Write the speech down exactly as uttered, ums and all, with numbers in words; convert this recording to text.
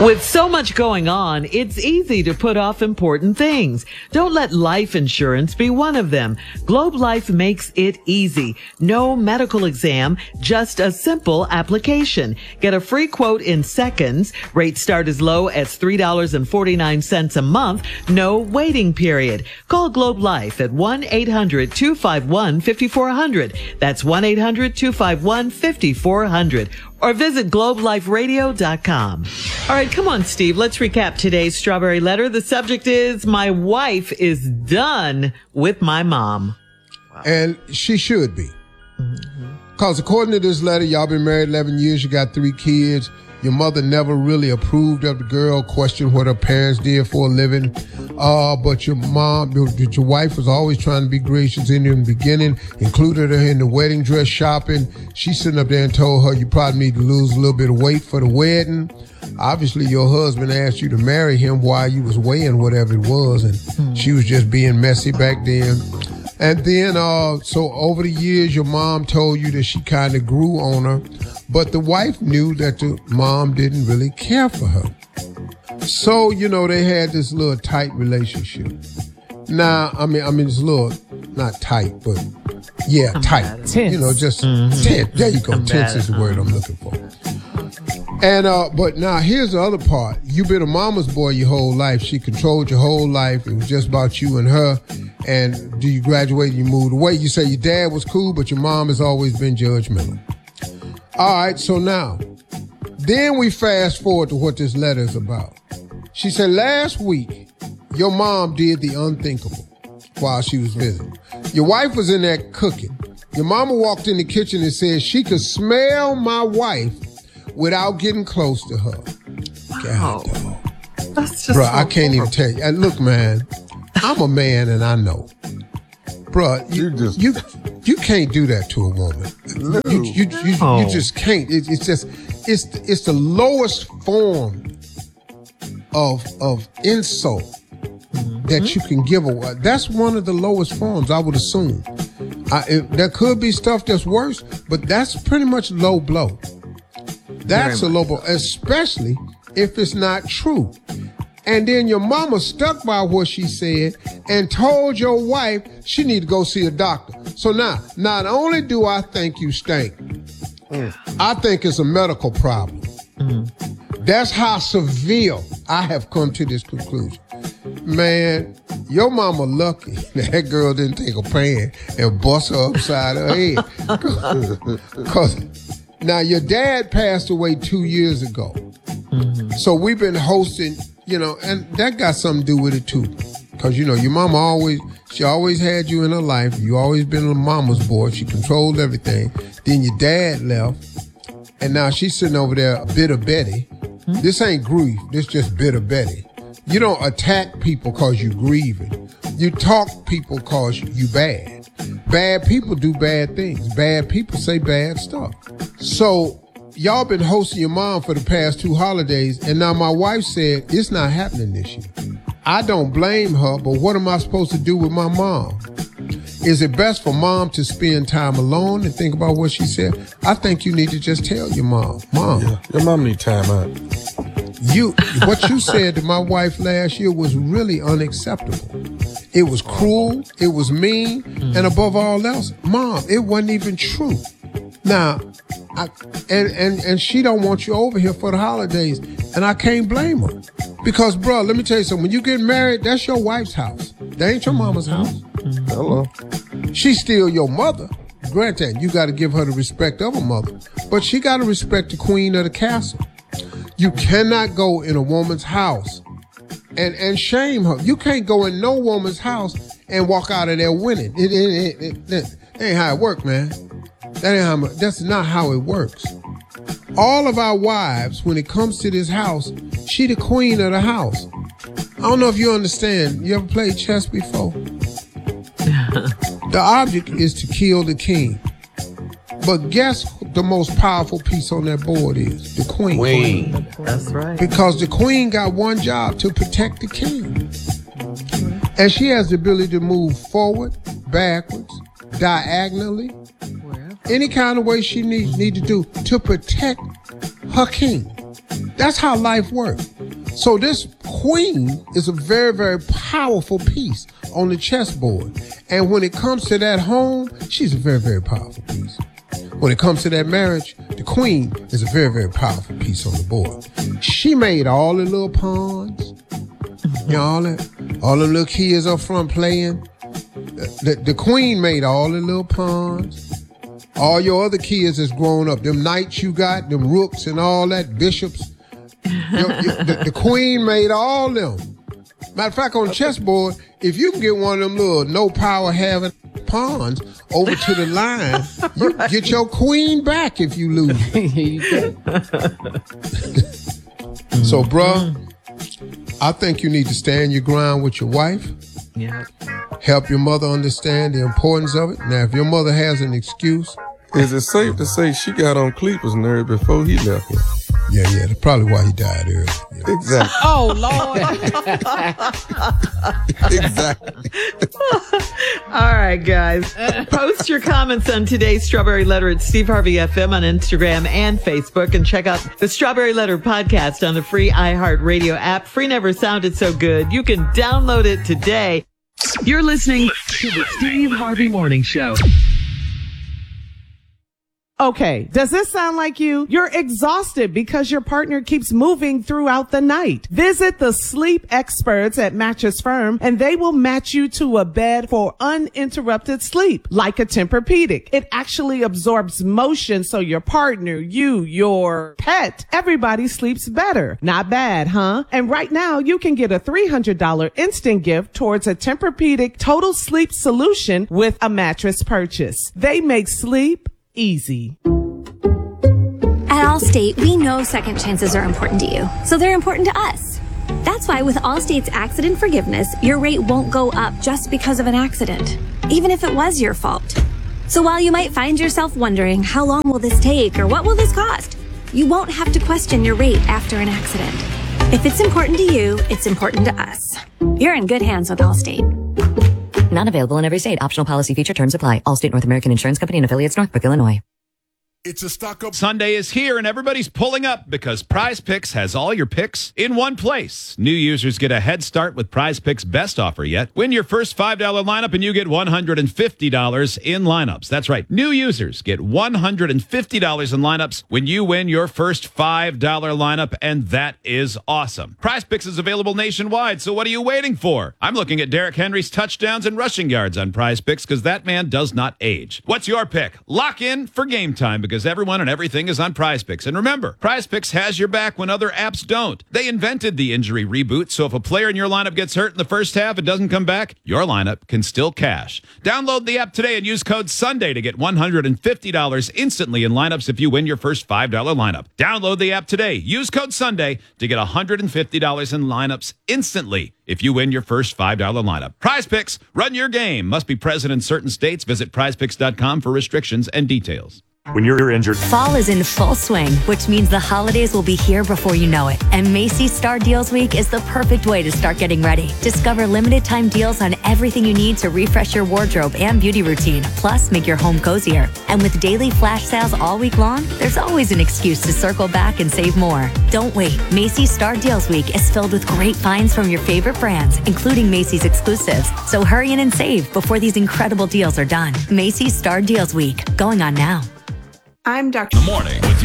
With so much going on, it's easy to put off important things. Don't let life insurance be one of them. Globe Life makes it easy. No medical exam, just a simple application. Get a free quote in seconds. Rates start as low as three dollars and forty-nine cents a month. No waiting period. Call Globe Life at one eight hundred two five one five four zero zero. That's one eight hundred two five one five four zero zero. Or visit globe life radio dot com. All right, come on, Steve. Let's recap today's Strawberry Letter. The subject is, my wife is done with my mom. Wow. And she should be. Because mm-hmm. according to this letter, y'all been married eleven years, you got three kids. Your mother never really approved of the girl, questioned what her parents did for a living. Uh, but your mom, your, your wife was always trying to be gracious in the beginning, included her in the wedding dress shopping. She sitting up there and told her you probably need to lose a little bit of weight for the wedding. Obviously, your husband asked you to marry him while you was weighing whatever it was, and mm. she was just being messy back then. And then, uh, so over the years, your mom told you that she kind of grew on her, but the wife knew that the mom didn't really care for her. So, you know, they had this little tight relationship. Now, I mean, I mean, it's a little, not tight, but yeah, I'm tight. Tense. You know, just mm-hmm. tense. There you go. I'm tense is the word I'm looking for. And, uh, but now here's the other part. You've been a mama's boy your whole life. She controlled your whole life. It was just about you and her. And do you graduate and you moved away? You say your dad was cool, but your mom has always been judgmental. All right, so now, then we fast forward to what this letter is about. She said last week, your mom did the unthinkable while she was visiting. Your wife was in there cooking. Your mama walked in the kitchen and said she could smell my wife without getting close to her. Wow. God, dog. That's just Bro, so I can't horrible. even tell you. And look, man, I'm a man and I know. Bro, you, you just you you can't do that to a woman. No. You you you, Oh. you just can't. It, it's just it's it's the lowest form of of insult mm-hmm. that you can give a. That's one of the lowest forms, I would assume. I, it, there could be stuff that's worse, but that's pretty much low blow. That's Very a low blow, especially if it's not true. And then your mama stuck by what she said and told your wife she need to go see a doctor. So now, not only do I think you stink, mm. I think it's a medical problem. Mm. That's how severe I have come to this conclusion. Man, your mama lucky that girl didn't take a pan and bust her upside her head. Because now your dad passed away two years ago. Mm-hmm. So we've been hosting, you know, and that got something to do with it too. Because, you know, your mama always, she always had you in her life. You always been a mama's boy. She controlled everything. Then your dad left. And now she's sitting over there, bitter Betty. Hmm? This ain't grief. This just bitter Betty. You don't attack people because you grieving. You talk people because you bad. Bad people do bad things. Bad people say bad stuff. So y'all been hosting your mom for the past two holidays, and now my wife said it's not happening this year. I don't blame her, but what am I supposed to do with my mom? Is it best for mom to spend time alone and think about what she said? I think you need to just tell your mom, Mom. Yeah, your mom need time out. You, what you said to my wife last year was really unacceptable. It was cruel, it was mean, mm. and above all else, Mom, it wasn't even true. Now, I, and, and, and she don't want you over here for the holidays, and I can't blame her. Because, bro, let me tell you something. When you get married, that's your wife's house. That ain't your mama's house. Mm-hmm. Hello. She's still your mother. Granted, you got to give her the respect of a mother, but she got to respect the queen of the castle. You cannot go in a woman's house and, and shame her. You can't go in no woman's house and walk out of there winning. It, it, it, it, that ain't how it works, man. That ain't how, that's not how it works. All of our wives, when it comes to this house, she the queen of the house. I don't know if you understand. You ever played chess before? The object is to kill the king. But guess what the most powerful piece on that board is? The queen. Queen. That's right. Because the queen got one job, to protect the king. And she has the ability to move forward, backwards, diagonally, any kind of way she need, need to do to protect her king. That's how life works. So this queen is a very, very powerful piece on the chessboard. And when it comes to that home, she's a very, very powerful piece. When it comes to that marriage, the queen is a very, very powerful piece on the board. She made all the little pawns, you know, all that, all the little kids up front playing. The, the, the queen made all the little pawns. All your other kids that's grown up, them knights you got, them rooks and all that, bishops. Your, your, the, the queen made all them. Matter of fact, on the chessboard, if you can get one of them little no power having pawns over to the line, you right. get your queen back if you lose. So, bruh, I think you need to stand your ground with your wife. Yeah. Help your mother understand the importance of it. Now, if your mother has an excuse. Is it safe to say she got on Cleaver's nerve before he left her? Yeah, yeah, that's probably why he died early. Yeah. Exactly. Oh, Lord. Exactly. All right, guys. Post your comments on today's Strawberry Letter at Steve Harvey F M on Instagram and Facebook, and check out the Strawberry Letter podcast on the free iHeartRadio app. Free never sounded so good. You can download it today. You're listening to the Steve Harvey Morning Show. Okay, does this sound like you? You're exhausted because your partner keeps moving throughout the night. Visit the sleep experts at Mattress Firm and they will match you to a bed for uninterrupted sleep, like a Tempur-Pedic. It actually absorbs motion so your partner, you, your pet, everybody sleeps better. Not bad, huh? And right now you can get a three hundred dollars instant gift towards a Tempur-Pedic total sleep solution with a mattress purchase. They make sleep easy. At Allstate, we know second chances are important to you, so they're important to us. That's why with Allstate's accident forgiveness, your rate won't go up just because of an accident, even if it was your fault. So while you might find yourself wondering, how long will this take or what will this cost? You won't have to question your rate after an accident. If it's important to you, it's important to us. You're in good hands with Allstate. Not available in every state. Optional policy feature terms apply. Allstate North American Insurance Company and affiliates, Northbrook, Illinois. It's a stock up. Sunday is here and everybody's pulling up because Prize Picks has all your picks in one place. New users get a head start with Prize Picks' best offer yet. Win your first five dollar lineup and you get one hundred fifty dollars in lineups. That's right. New users get one hundred fifty dollars in lineups when you win your first five dollar lineup, and that is awesome. Prize Picks is available nationwide, so what are you waiting for? I'm looking at Derrick Henry's touchdowns and rushing yards on Prize Picks because that man does not age. What's your pick? Lock in for game time because because everyone and everything is on Prize Picks. And remember, Prize Picks has your back when other apps don't. They invented the injury reboot, so if a player in your lineup gets hurt in the first half and doesn't come back, your lineup can still cash. Download the app today and use code Sunday to get one hundred fifty dollars instantly in lineups if you win your first five dollar lineup. Download the app today. Use code Sunday to get one hundred fifty dollars in lineups instantly if you win your first five dollar lineup. Prize Picks, run your game. Must be present in certain states. Visit prize picks dot com for restrictions and details. When you're injured. Fall is in full swing, which means the holidays will be here before you know it. And Macy's Star Deals Week is the perfect way to start getting ready. Discover limited time deals on everything you need to refresh your wardrobe and beauty routine, plus make your home cozier. And with daily flash sales all week long, there's always an excuse to circle back and save more. Don't wait. Macy's Star Deals Week is filled with great finds from your favorite brands, including Macy's exclusives. So hurry in and save before these incredible deals are done. Macy's Star Deals Week, going on now. I'm Doctor The morning with